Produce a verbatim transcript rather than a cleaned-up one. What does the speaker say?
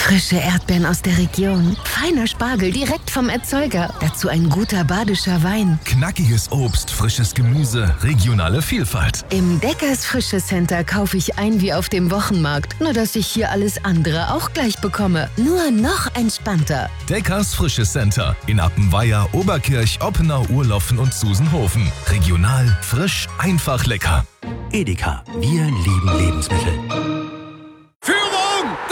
Frische Erdbeeren aus der Region, feiner Spargel direkt vom Erzeuger, dazu ein guter badischer Wein. Knackiges Obst, frisches Gemüse, regionale Vielfalt. Im Deckers Frische Center kaufe ich ein wie auf dem Wochenmarkt, nur dass ich hier alles andere auch gleich bekomme. Nur noch entspannter. Deckers Frische Center in Appenweier, Oberkirch, Oppenau, Urloffen und Susenhofen. Regional, frisch, einfach lecker. Edeka, wir lieben Lebensmittel.